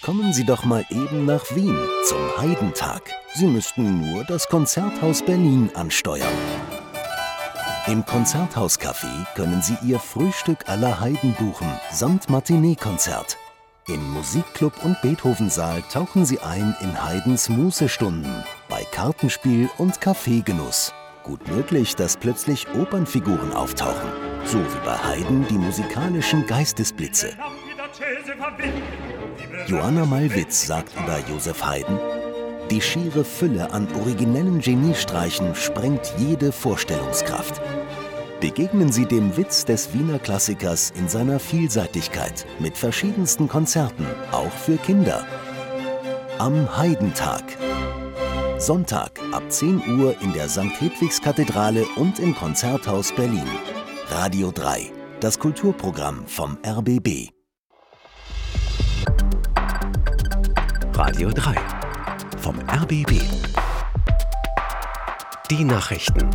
Kommen Sie doch mal eben nach Wien zum Haydn-Tag. Sie müssten nur das Konzerthaus Berlin ansteuern. Im Konzerthaus-Café können Sie Ihr Frühstück à la Haydn buchen, samt Matinee-Konzert. Im Musikclub und Beethovensaal tauchen Sie ein in Haydns Mußestunden, bei Kartenspiel und Kaffeegenuss. Gut möglich, dass plötzlich Opernfiguren auftauchen, so wie bei Haydn die musikalischen Geistesblitze. Joanna Malwitz sagt über Joseph Haydn: Die schiere Fülle an originellen Geniestreichen sprengt jede Vorstellungskraft. Begegnen Sie dem Witz des Wiener Klassikers in seiner Vielseitigkeit mit verschiedensten Konzerten, auch für Kinder. Am Haydn-Tag. Sonntag ab 10 Uhr in der St. Hedwigs-Kathedrale und im Konzerthaus Berlin. Radio 3, das Kulturprogramm vom RBB. Radio 3 vom RBB. Die Nachrichten.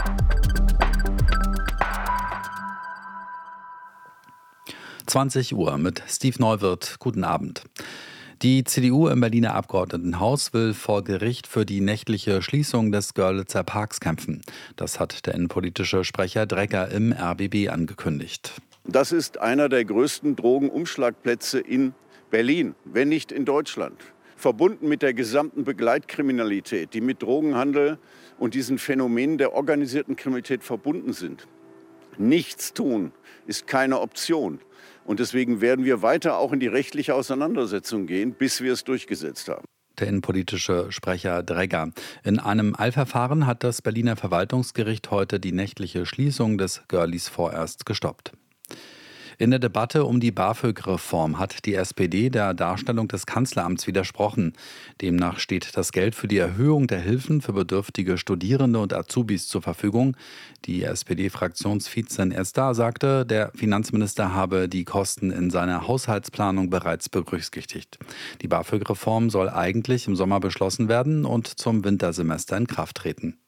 Uhr mit Steve Neuwirth. Guten Abend. Die CDU im Berliner Abgeordnetenhaus will vor Gericht für die nächtliche Schließung des Görlitzer Parks kämpfen. Das hat der innenpolitische Sprecher Dregger im RBB angekündigt. Das ist einer der größten Drogenumschlagplätze in Berlin, wenn nicht in Deutschland. Verbunden mit der gesamten Begleitkriminalität, die mit Drogenhandel und diesen Phänomenen der organisierten Kriminalität verbunden sind. Nichts tun ist keine Option. Und deswegen werden wir weiter auch in die rechtliche Auseinandersetzung gehen, bis wir es durchgesetzt haben. Der innenpolitische Sprecher Dregger. In einem Eilverfahren hat das Berliner Verwaltungsgericht heute die nächtliche Schließung des Görlis vorerst gestoppt. In der Debatte um die BAföG-Reform hat die SPD der Darstellung des Kanzleramts widersprochen. Demnach steht das Geld für die Erhöhung der Hilfen für bedürftige Studierende und Azubis zur Verfügung. Die SPD-Fraktionsvizin Esda sagte, der Finanzminister habe die Kosten in seiner Haushaltsplanung bereits berücksichtigt. Die BAföG-Reform soll eigentlich im Sommer beschlossen werden und zum Wintersemester in Kraft treten.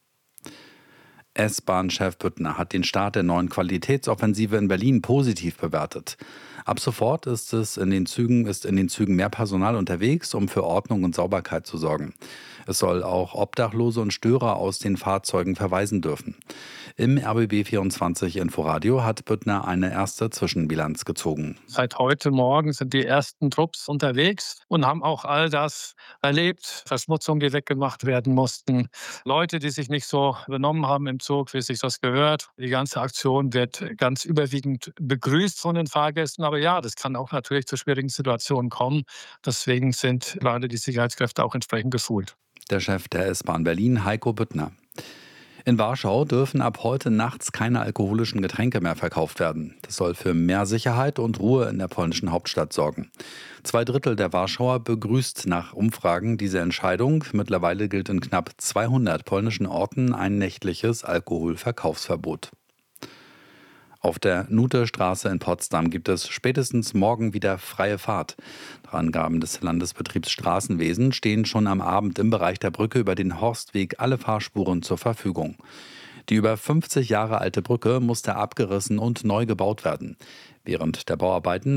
S-Bahn-Chef Büttner hat den Start der neuen Qualitätsoffensive in Berlin positiv bewertet. Ab sofort ist in den Zügen mehr Personal unterwegs, um für Ordnung und Sauberkeit zu sorgen. Es soll auch Obdachlose und Störer aus den Fahrzeugen verweisen dürfen. Im RBB24 Inforadio hat Büttner eine erste Zwischenbilanz gezogen. Seit heute Morgen sind die ersten Trupps unterwegs und haben auch all das erlebt. Verschmutzungen, die weggemacht werden mussten. Leute, die sich nicht so benommen haben im Zug, wie sich das gehört. Die ganze Aktion wird ganz überwiegend begrüßt von den Fahrgästen. Aber ja, das kann auch natürlich zu schwierigen Situationen kommen. Deswegen sind gerade die Sicherheitskräfte auch entsprechend geschult. Der Chef der S-Bahn Berlin, Heiko Büttner. In Warschau dürfen ab heute nachts keine alkoholischen Getränke mehr verkauft werden. Das soll für mehr Sicherheit und Ruhe in der polnischen Hauptstadt sorgen. 2/3 der Warschauer begrüßt nach Umfragen diese Entscheidung. Mittlerweile gilt in knapp 200 polnischen Orten ein nächtliches Alkoholverkaufsverbot. Auf der Nutestraße in Potsdam gibt es spätestens morgen wieder freie Fahrt. Nach Angaben des Landesbetriebs Straßenwesen stehen schon am Abend im Bereich der Brücke über den Horstweg alle Fahrspuren zur Verfügung. Die über 50 Jahre alte Brücke musste abgerissen und neu gebaut werden. Während der Bauarbeiten